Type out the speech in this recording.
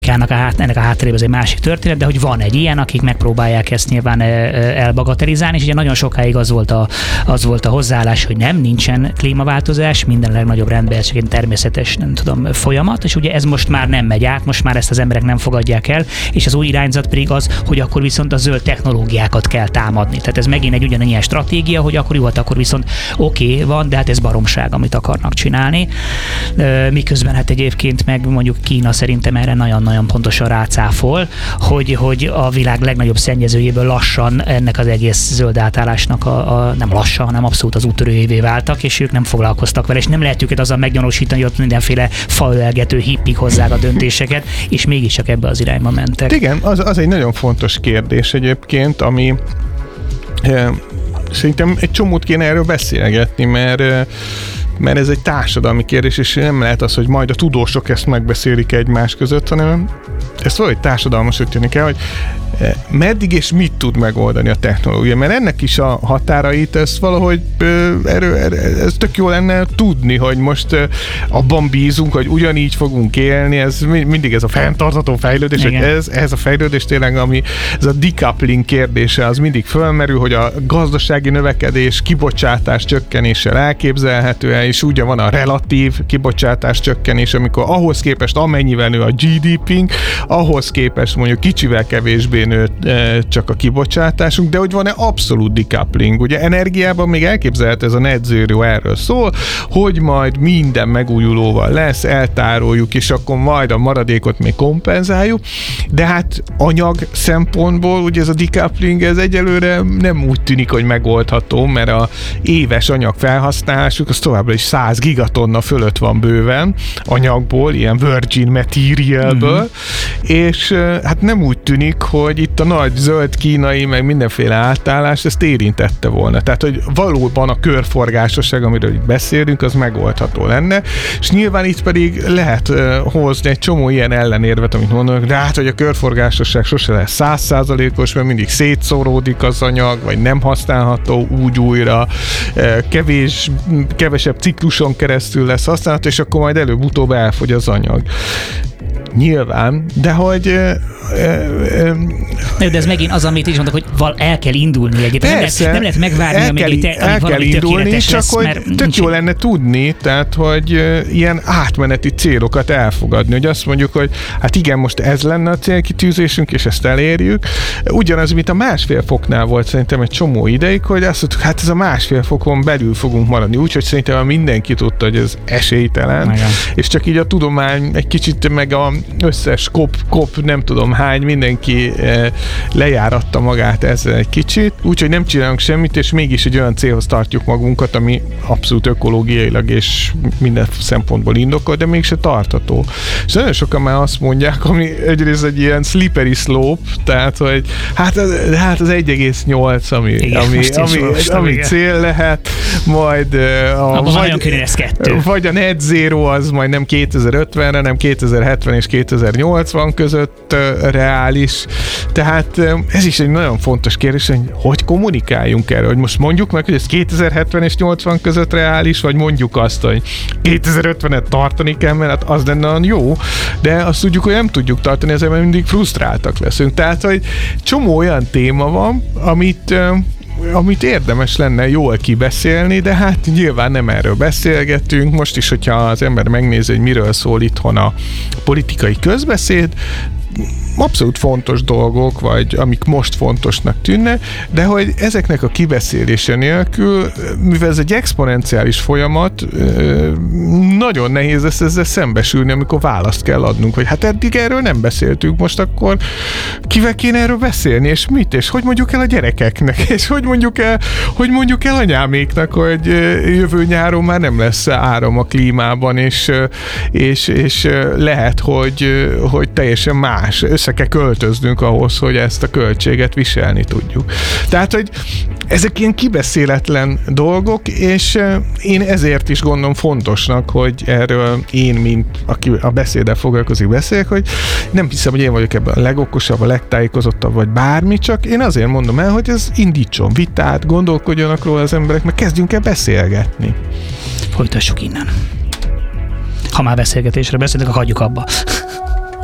ennek a hátterében ez egy másik történet, de hogy van egy ilyen, akik megpróbálják ezt nyilván elbagatelizálni, és ugye nagyon sokáig az volt a hozzáállás, hogy nincsen klímaváltozás, minden legnagyobb rendben csak egy természetes, folyamat, és ugye ez most már nem megy át, most már ezt az emberek nem fogadják el, és az új irányzat pedig az, hogy akkor viszont a zöld technológiákat kell támadni. Tehát ez megint egy ugyanilyen stratégia, hogy akkor viszont oké, van, de hát ez baromság, amit akarnak csinálni. Miközben hát egyébként meg mondjuk Kína szerintem erre nagyon-nagyon pontosan rácáfol, hogy a világ legnagyobb szennyezőjéből lassan ennek az egész zöld átállásnak nem lassan, hanem abszolút az úttörőjévé váltak, és ők nem foglalkoztak vele, és nem lehet őket azzal meggyanúsítani, hogy ott mindenféle faölelgető hippik hozzák a döntéseket, és mégiscsak ebbe az irányba mentek. Igen, az egy nagyon fontos kérdés egyébként, ami szerintem egy csomót kéne erről beszélgetni, mert ez egy társadalmi kérdés, és nem lehet az, hogy majd a tudósok ezt megbeszélik egymás között, hanem ezt valahogy társadalmasítani kell, hogy meddig és mit tud megoldani a technológia, mert ennek is a határait, ezt valahogy ez tök jó lenne tudni, hogy most abban bízunk, hogy ugyanígy fogunk élni, ez mindig ez a fenntartható fejlődés, hogy ez a fejlődés tényleg, ami ez a decoupling kérdése, az mindig fölmerül, hogy a gazdasági növekedés kibocsátás csökkenéssel elképzelhető, és ugye van a relatív kibocsátás csökkenés, amikor ahhoz képest amennyivel nő a GDP-nk, ahhoz képest mondjuk kicsivel kevésbé nő csak a kibocsátásunk, de hogy van-e abszolút decoupling? Ugye energiában még elképzelhető, ez a net zero erről szól, hogy majd minden megújulóval lesz, eltároljuk, és akkor majd a maradékot még kompenzáljuk, de hát anyag szempontból ugye ez a decoupling, ez egyelőre nem úgy tűnik, hogy megoldható, mert a éves anyag felhasználásuk az továbbra is 100 gigatonna fölött van bőven anyagból, ilyen virgin materialből, és hát nem úgy tűnik, hogy itt a nagy zöld kínai, meg mindenféle átállás ezt érintette volna. Tehát, hogy valóban a körforgásosság, amiről itt beszélünk, az megoldható lenne, és nyilván itt pedig lehet hozni egy csomó ilyen ellenérvet, amit mondanak, de hát, hogy a körforgásosság sose lesz 100%-os, mert mindig szétszóródik az anyag, vagy nem használható úgy újra, kevesebb cikluson keresztül lesz használható, és akkor majd előbb-utóbb elfogy az anyag. Nyilván, de hogy... De ez megint az, amit is mondok, hogy el kell indulni egyébként. Nem lehet megvárni, amíg el kell indulni, csak hogy tök jó lenne tudni, tehát, hogy ilyen átmeneti célokat elfogadni, hogy azt mondjuk, hogy hát igen, most ez lenne a célkitűzésünk, és ezt elérjük. Ugyanaz, mint a 1,5 foknál volt szerintem egy csomó ideig, hogy azt mondtuk, hát ez a 1,5 fokon belül fogunk maradni, úgyhogy szerintem mindenki tudta, hogy ez esélytelen, és csak így a tudomány egy kicsit meg a összes kop nem tudom hány, mindenki lejáratta magát ezzel egy kicsit, úgyhogy nem csinálunk semmit, és mégis egy olyan célhoz tartjuk magunkat, ami abszolút ökológiailag és minden szempontból indokol, de mégse tartható. És nagyon sokan már azt mondják, ami egyrészt egy ilyen slippery slope, tehát, hogy hát az 1,8, ami cél lehet, majd vagy a net zero az majd nem 2050-re, nem 2070 és 2080 között reális. Tehát ez is egy nagyon fontos kérdés, hogy kommunikáljunk erről, hogy most mondjuk meg, hogy ez 2070 és 80 között reális, vagy mondjuk azt, hogy 2050-et tartani kell, mert az lenne jó, de azt tudjuk, hogy nem tudjuk tartani, ezért mindig frusztráltak leszünk. Tehát, hogy csomó olyan téma van, amit érdemes lenne jól kibeszélni, de hát nyilván nem erről beszélgetünk. Most is, hogyha az ember megnézi, hogy miről szól itthon a politikai közbeszéd, abszolút fontos dolgok, vagy amik most fontosnak tűnne, de hogy ezeknek a kibeszélése nélkül, mivel ez egy exponenciális folyamat, nagyon nehéz lesz ezzel szembesülni, amikor választ kell adnunk, hogy hát eddig erről nem beszéltünk, most akkor kivel kéne erről beszélni, és mit, és hogy mondjuk el a gyerekeknek, és hogy mondjuk el anyáméknak, hogy jövő nyáron már nem lesz áram a klímában, és lehet, hogy teljesen más. Össze kell költöznünk ahhoz, hogy ezt a költséget viselni tudjuk. Tehát, hogy ezek ilyen kibeszéletlen dolgok, és én ezért is gondolom fontosnak, hogy erről én, mint aki a beszéddel foglalkozik, beszéljek, hogy nem hiszem, hogy én vagyok ebben a legokosabb, a legtájékozottabb, vagy bármi, csak én azért mondom el, hogy ez indítson vitát, gondolkodjanak róla az emberek, meg kezdjünk el beszélgetni. Folytassuk innen. Ha már beszélgetésre beszélünk, akkor hagyjuk abba.